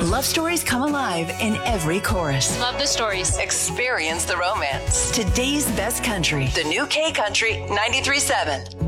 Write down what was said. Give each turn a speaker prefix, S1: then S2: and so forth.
S1: Love stories come alive in every chorus.
S2: Love the stories.
S1: Experience the romance. Today's best country. The new K Country 93.7.